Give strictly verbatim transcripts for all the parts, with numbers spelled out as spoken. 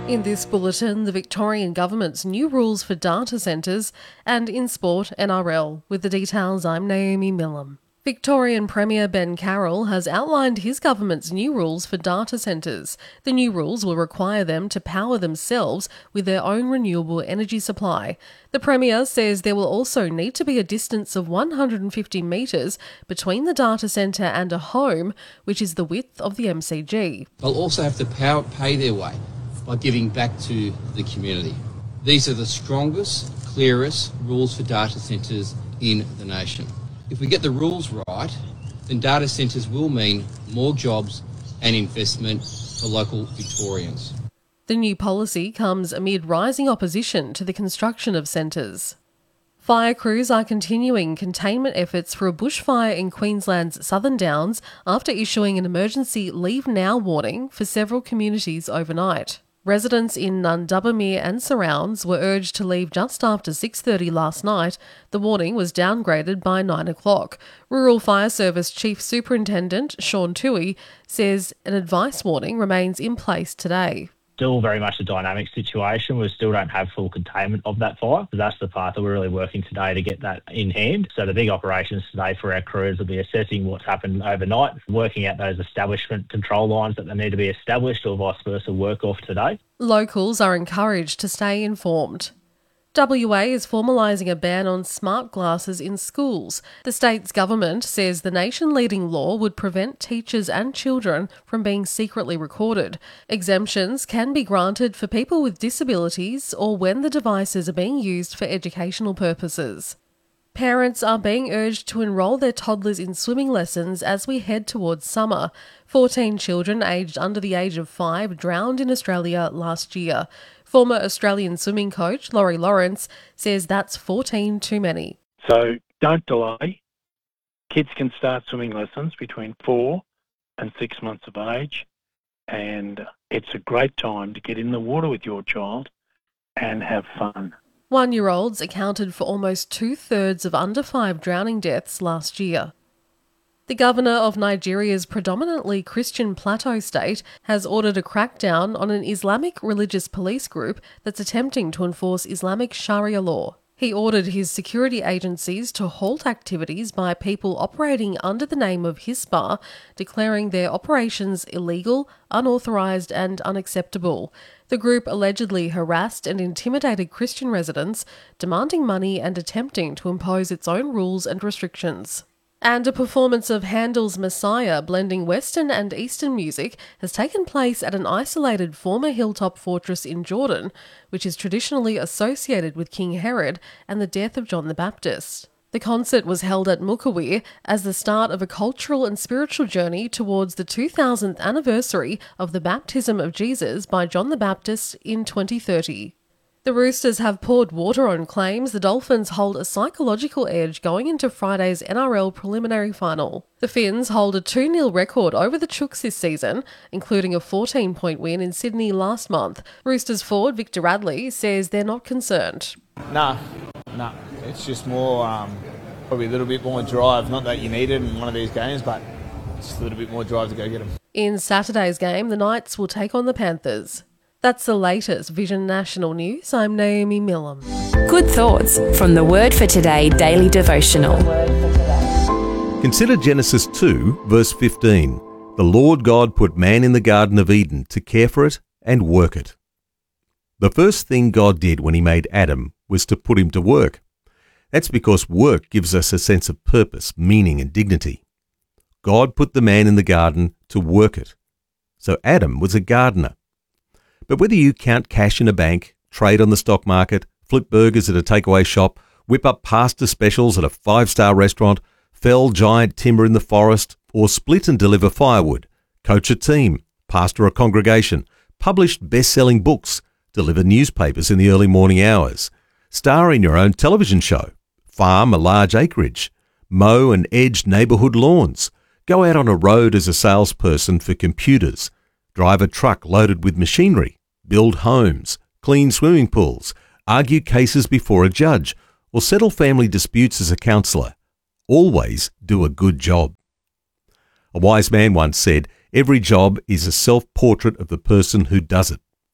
In this bulletin, the Victorian Government's new rules for data centres and in sport N R L. With the details, I'm Naomi Millam. Victorian Premier Ben Carroll has outlined his government's new rules for data centres. The new rules will require them to power themselves with their own renewable energy supply. The Premier says there will also need to be a distance of one hundred fifty metres between the data centre and a home, which is the width of the M C G. They'll also have to power, pay their way by giving back to the community. These are the strongest, clearest rules for data centres in the nation. If we get the rules right, then data centres will mean more jobs and investment for local Victorians. The new policy comes amid rising opposition to the construction of centres. Fire crews are continuing containment efforts for a bushfire in Queensland's Southern Downs after issuing an emergency leave now warning for several communities overnight. Residents in Nundubbermere and surrounds were urged to leave just after six thirty last night. The warning was downgraded by nine o'clock. Rural Fire Service Chief Superintendent Sean Toohey says an advice warning remains in place today. Still very much a dynamic situation. We still don't have full containment of that fire. So that's the part that we're really working today to get that in hand. So the big operations today for our crews will be assessing what's happened overnight, working out those establishment control lines that they need to be established or vice versa work off today. Locals are encouraged to stay informed. W A is formalising a ban on smart glasses in schools. The state's government says the nation-leading law would prevent teachers and children from being secretly recorded. Exemptions can be granted for people with disabilities or when the devices are being used for educational purposes. Parents are being urged to enrol their toddlers in swimming lessons as we head towards summer. fourteen children aged under the age of five drowned in Australia last year. Former Australian swimming coach Laurie Lawrence says that's fourteen too many. So don't delay. Kids can start swimming lessons between four and six months of age, and it's a great time to get in the water with your child and have fun. One-year-olds accounted for almost two-thirds of under five drowning deaths last year. The governor of Nigeria's predominantly Christian Plateau state has ordered a crackdown on an Islamic religious police group that's attempting to enforce Islamic Sharia law. He ordered his security agencies to halt activities by people operating under the name of Hisbah, declaring their operations illegal, unauthorised and unacceptable. The group allegedly harassed and intimidated Christian residents, demanding money and attempting to impose its own rules and restrictions. And a performance of Handel's Messiah, blending Western and Eastern music, has taken place at an isolated former hilltop fortress in Jordan, which is traditionally associated with King Herod and the death of John the Baptist. The concert was held at Mukawir as the start of a cultural and spiritual journey towards the two thousandth anniversary of the baptism of Jesus by John the Baptist in twenty thirty. The Roosters have poured water on claims the Dolphins hold a psychological edge going into Friday's N R L preliminary final. The Finns hold a two nil record over the Chooks this season, including a fourteen-point win in Sydney last month. Roosters forward Victor Radley says they're not concerned. Nah, nah. It's just more, um, probably a little bit more drive. Not that you need it in one of these games, but just a little bit more drive to go get them. In Saturday's game, the Knights will take on the Panthers. That's the latest Vision National News. I'm Naomi Millam. Good thoughts from the Word for Today daily devotional. Consider Genesis two, verse fifteen. The Lord God put man in the Garden of Eden to care for it and work it. The first thing God did when he made Adam was to put him to work. That's because work gives us a sense of purpose, meaning and dignity. God put the man in the garden to work it. So Adam was a gardener. But whether you count cash in a bank, trade on the stock market, flip burgers at a takeaway shop, whip up pasta specials at a five-star restaurant, fell giant timber in the forest, or split and deliver firewood, coach a team, pastor a congregation, publish best-selling books, deliver newspapers in the early morning hours, star in your own television show, farm a large acreage, mow and edge neighbourhood lawns, go out on a road as a salesperson for computers, drive a truck loaded with machinery, build homes, clean swimming pools, argue cases before a judge, or settle family disputes as a counsellor. Always do a good job. A wise man once said, every job is a self-portrait of the person who does it.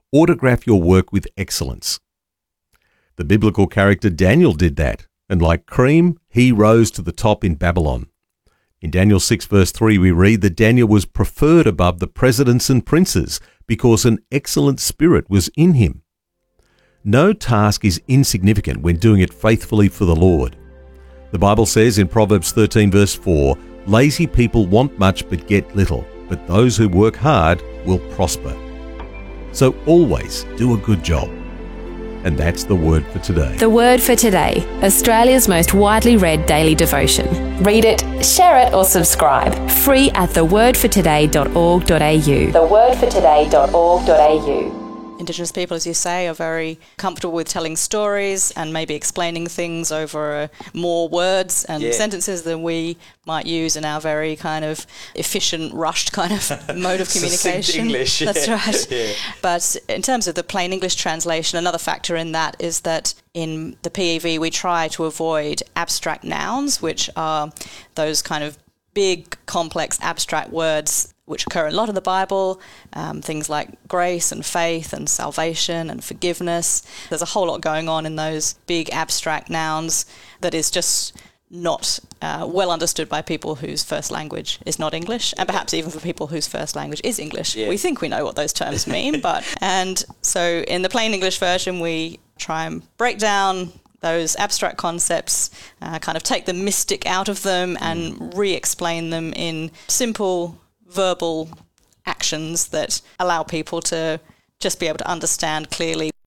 autograph your work with excellence. The biblical character Daniel did that, and like cream, he rose to the top in Babylon. In Daniel six verse three we read that Daniel was preferred above the presidents and princes because an excellent spirit was in him. No task is insignificant when doing it faithfully for the Lord. The Bible says in Proverbs thirteen verse four, lazy people want much but get little, but those who work hard will prosper. So always do a good job. And that's the word for today. The Word for Today, Australia's most widely read daily devotion. Read it, share it or subscribe. Free at the word for today dot org dot a u. the word for today dot org dot a u. Indigenous people, as you say, are very comfortable with telling stories and maybe explaining things over uh, more words and yeah. sentences than we might use in our very kind of efficient, rushed kind of mode of communication. English, yeah. That's right. Yeah. But in terms of the plain English translation, another factor in that is that in the P E V we try to avoid abstract nouns, which are those kind of big, complex, abstract words which occur in a lot of the Bible, um, things like grace and faith and salvation and forgiveness. There's a whole lot going on in those big abstract nouns that is just not uh, well understood by people whose first language is not English, and perhaps even for people whose first language is English. Yeah. We think we know what those terms mean, but and so in the plain English version we try and break down those abstract concepts, uh, kind of take the mystic out of them and re-explain them in simple verbal actions that allow people to just be able to understand clearly